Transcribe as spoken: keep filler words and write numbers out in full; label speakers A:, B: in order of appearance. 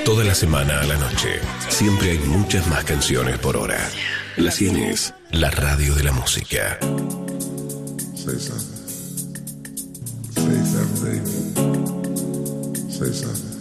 A: Toda la semana a la noche. Siempre hay muchas más canciones por hora. La cien es la radio de la música.
B: Say something. Say something, baby. Say something.